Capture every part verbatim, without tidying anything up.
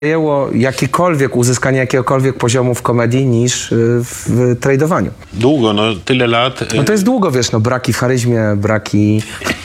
zajęło jakiekolwiek uzyskanie jakiegokolwiek poziomu w komedii niż w tradowaniu. Długo, no tyle lat. No to jest długo, wiesz, no braki w charyzmie, braki,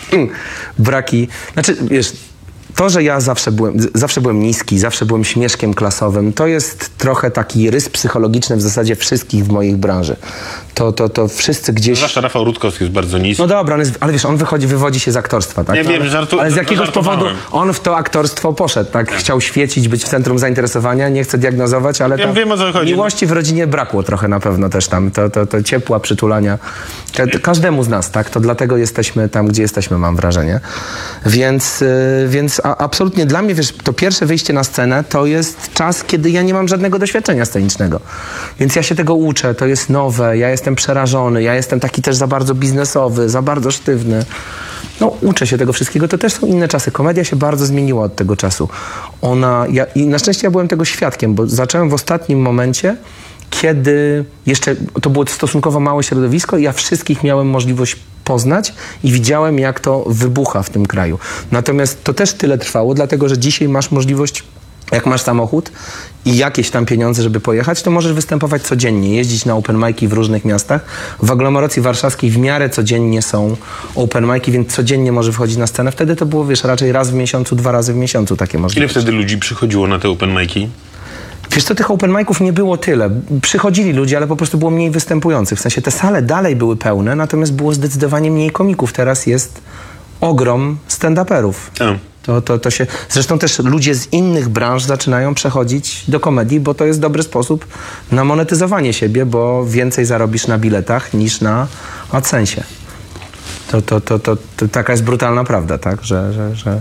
braki, znaczy, wiesz, to, że ja zawsze byłem, zawsze byłem niski, zawsze byłem śmieszkiem klasowym, to jest trochę taki rys psychologiczny w zasadzie wszystkich w mojej branży. To, to, to wszyscy gdzieś... Zwłaszcza Rafał Rutkowski jest bardzo niski. No dobra, on jest, ale wiesz, on wychodzi, wywodzi się z aktorstwa, tak? Nie no, wiem, ale, żartu, ale z jakiegoś powodu żartowałem. on w to aktorstwo poszedł, tak? Chciał świecić, być w centrum zainteresowania, nie chcę diagnozować, ale Wiem, tam wiem, o co chodzi. miłości w rodzinie brakło trochę na pewno też tam. To, to, to ciepła, przytulania. Ka każdemu z nas, tak? To dlatego jesteśmy tam, gdzie jesteśmy, mam wrażenie. Więc, yy, więc a, absolutnie dla mnie, wiesz, to pierwsze wyjście na scenę to jest czas, kiedy ja nie mam żadnego doświadczenia scenicznego. Więc ja się tego uczę, to jest nowe, ja jestem przerażony, ja jestem taki też za bardzo biznesowy, za bardzo sztywny. No, uczę się tego wszystkiego, to też są inne czasy. Komedia się bardzo zmieniła od tego czasu. Ona, ja, i na szczęście ja byłem tego świadkiem, bo zacząłem w ostatnim momencie, kiedy jeszcze to było stosunkowo małe środowisko i ja wszystkich miałem możliwość poznać i widziałem, jak to wybucha w tym kraju. Natomiast to też tyle trwało, dlatego że dzisiaj masz możliwość, jak masz samochód i jakieś tam pieniądze, żeby pojechać, to możesz występować codziennie, jeździć na open mic'i w różnych miastach. W aglomeracji warszawskiej w miarę codziennie są open mic'i, więc codziennie może wchodzić na scenę. Wtedy to było, wiesz, raczej raz w miesiącu, dwa razy w miesiącu takie możliwości. Ile wtedy ludzi przychodziło na te open mic'i? Wiesz co, tych open mic'ów nie było tyle. Przychodzili ludzie, ale po prostu było mniej występujących. W sensie te sale dalej były pełne, natomiast było zdecydowanie mniej komików. Teraz jest ogrom stand-uperów. To, to, to się... Zresztą też ludzie z innych branż zaczynają przechodzić do komedii, bo to jest dobry sposób na monetyzowanie siebie, bo więcej zarobisz na biletach niż na AdSensie. To, to, to, to, to taka jest brutalna prawda, tak? Że, że, że,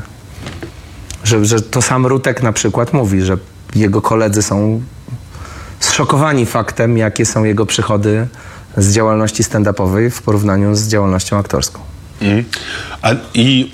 że, że to sam Rutek na przykład mówi, że jego koledzy są zszokowani faktem, jakie są jego przychody z działalności stand-upowej w porównaniu z działalnością aktorską. Mm. A i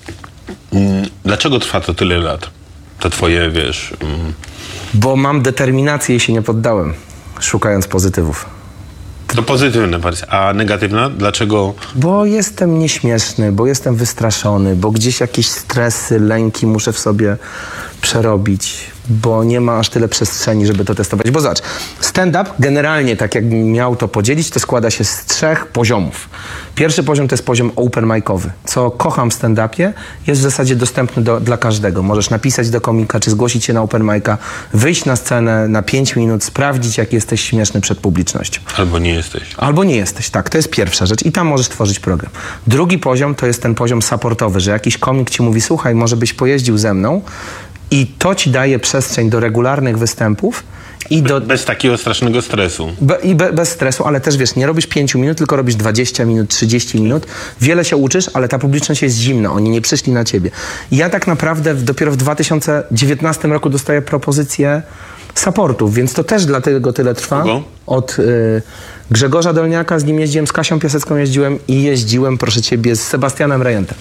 mm, dlaczego trwa to tyle lat? To twoje, wiesz... Mm. Bo mam determinację i się nie poddałem, szukając pozytywów. To pozytywna wersja. A negatywna? Dlaczego? Bo jestem nieśmieszny, bo jestem wystraszony, bo gdzieś jakieś stresy, lęki muszę w sobie przerobić, bo nie ma aż tyle przestrzeni, żeby to testować. Bo zobacz, stand-up generalnie, tak jakbym miał to podzielić, to składa się z trzech poziomów. Pierwszy poziom to jest poziom open mic-owy. Co kocham w stand-upie, jest w zasadzie dostępny do, dla każdego. Możesz napisać do komika, czy zgłosić się na open mic'a, wyjść na scenę na pięć minut, sprawdzić, jak jesteś śmieszny przed publicznością. Albo nie jesteś. Albo nie jesteś, tak. To jest pierwsza rzecz i tam możesz tworzyć program. Drugi poziom to jest ten poziom supportowy, że jakiś komik ci mówi, słuchaj, może byś pojeździł ze mną, i to ci daje przestrzeń do regularnych występów i do... Bez takiego strasznego stresu. Be, I be, bez stresu, ale też wiesz, nie robisz pięciu minut, tylko robisz dwadzieścia minut, trzydzieści minut. Wiele się uczysz, ale ta publiczność jest zimna, oni nie przyszli na ciebie. I ja tak naprawdę w, dopiero w dwa tysiące dziewiętnastym roku dostaję propozycję supportów, więc to też dlatego tyle trwa. Kogo? Od y, Grzegorza Dolniaka, z nim jeździłem, z Kasią Piasecką jeździłem i jeździłem, proszę ciebie, z Sebastianem Rejentem.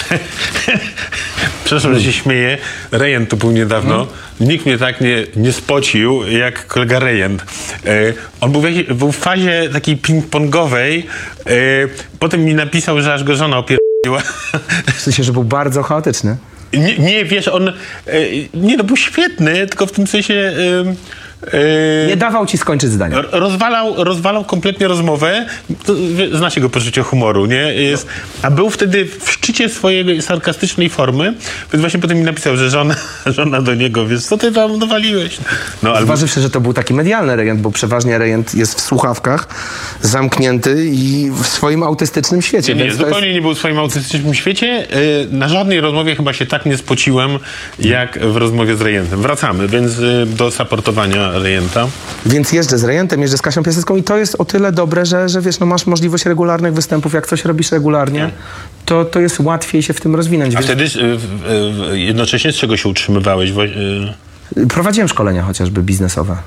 Przepraszam, że się śmieję. Rejent tu był niedawno. Hmm. Nikt mnie tak nie, nie spocił jak kolega Rejent. E, on był w, jakiej, był w fazie takiej ping-pongowej. E, potem mi napisał, że aż go żona opierdziła. W sensie, że był bardzo chaotyczny. Nie, nie wiesz, on... E, nie, no był świetny, tylko w tym sensie... E, Nie dawał ci skończyć zdania. Rozwalał, rozwalał kompletnie rozmowę. To, znacie go poczucie humoru, nie? Jest, a był wtedy w szczycie swojej sarkastycznej formy, więc właśnie potem mi napisał, że żona, żona do niego, wiesz, co ty tam dowaliłeś? No, albo... Zważywszy, że to był taki medialny rejent, bo przeważnie rejent jest w słuchawkach, zamknięty i w swoim autystycznym świecie. Nie, więc zupełnie jest... nie był w swoim autystycznym świecie. Na żadnej rozmowie chyba się tak nie spociłem, jak w rozmowie z rejentem. Wracamy, więc do supportowania Rejenta. Więc jeżdżę z Rejentem, jeżdżę z Kasią Piasecką i to jest o tyle dobre, że, że wiesz, no masz możliwość regularnych występów. Jak coś robisz regularnie, to, to jest łatwiej się w tym rozwinąć. A wiesz? wtedy y, y, jednocześnie z czego się utrzymywałeś? Y... Prowadziłem szkolenia chociażby biznesowe.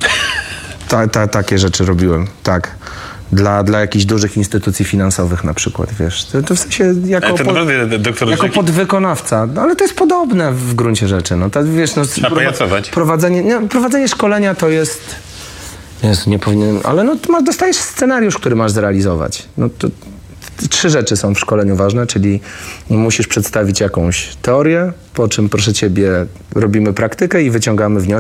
Ta, ta, takie rzeczy robiłem, tak. Dla, dla jakichś dużych instytucji finansowych na przykład, wiesz. To, to w sensie jako, pod, jako podwykonawca. No, ale to jest podobne w gruncie rzeczy. No, to, wiesz, no, Trzeba pajacować. Prowadzenie, nie, prowadzenie szkolenia to jest... Jezu, nie powinienem... Ale no, masz, dostajesz scenariusz, który masz zrealizować. No, to, trzy rzeczy są w szkoleniu ważne, czyli musisz przedstawić jakąś teorię, po czym proszę ciebie robimy praktykę i wyciągamy wnioski.